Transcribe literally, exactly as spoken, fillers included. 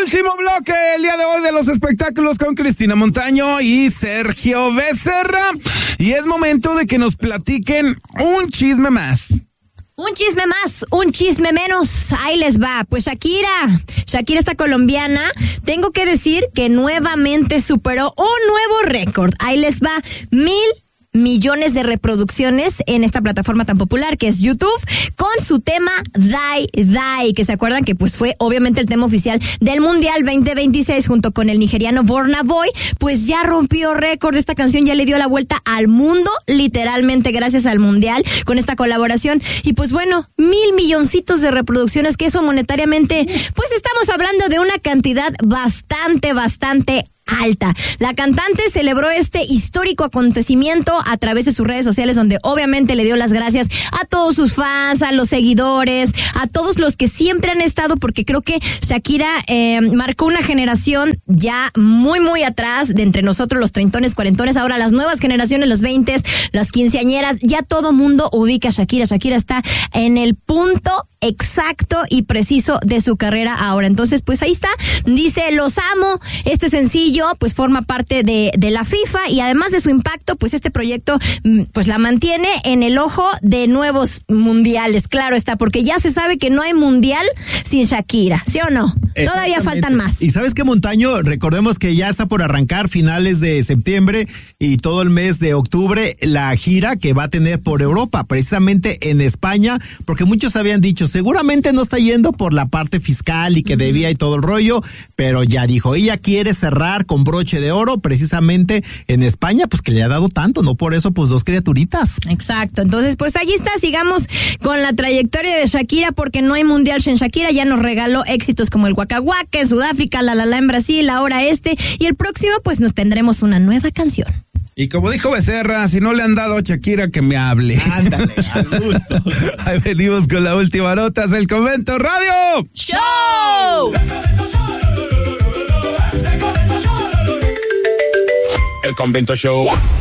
Último bloque el día de hoy de los espectáculos con Cristina Montaño y Sergio Becerra. Y es momento de que nos platiquen un chisme más. Un chisme más, un chisme menos, ahí les va. Pues Shakira, Shakira esta colombiana, tengo que decir que nuevamente superó un nuevo récord. Ahí les va, mil millones de reproducciones en esta plataforma tan popular que es YouTube, con su tema Die Die, que se acuerdan que pues fue obviamente el tema oficial del Mundial veinte veintiséis junto con el nigeriano Burna Boy. Pues ya rompió récord, esta canción ya le dio la vuelta al mundo, literalmente gracias al Mundial, con esta colaboración. Y pues bueno, mil milloncitos de reproducciones, que eso monetariamente, pues estamos hablando de una cantidad bastante, bastante alta. La cantante celebró este histórico acontecimiento a través de sus redes sociales, donde obviamente le dio las gracias a todos sus fans, a los seguidores, a todos los que siempre han estado, porque creo que Shakira eh, marcó una generación ya muy, muy atrás de entre nosotros, los treintones, cuarentones, ahora las nuevas generaciones, los veintes, las quinceañeras, ya todo mundo ubica a Shakira. Shakira está en el punto exacto y preciso de su carrera ahora. Entonces, pues ahí está, dice, los amo, este sencillo pues forma parte de, de la FIFA, y además de su impacto, pues este proyecto pues la mantiene en el ojo de nuevos mundiales, claro está, porque ya se sabe que no hay mundial sin Shakira, ¿sí o no? Todavía faltan más. Y ¿sabes qué, Montaño? Recordemos que ya está por arrancar finales de septiembre y todo el mes de octubre la gira que va a tener por Europa, precisamente en España, porque muchos habían dicho, seguramente no está yendo por la parte fiscal y que debía y todo el rollo, pero ya dijo, ella quiere cerrar con broche de oro precisamente en España, pues que le ha dado tanto, ¿no? Por eso, pues dos criaturitas. Exacto, entonces pues ahí está, sigamos con la trayectoria de Shakira, porque no hay mundial sin Shakira. Ya nos regaló éxitos como el Waka Waka en Sudáfrica, La La La en Brasil, ahora este, y el próximo pues nos tendremos una nueva canción. Y como dijo Becerra, si no le han dado a Shakira, que me hable. Ándale, al gusto. Ahí venimos con la última nota, es el Convento Radio ¡Show! El Convento Show.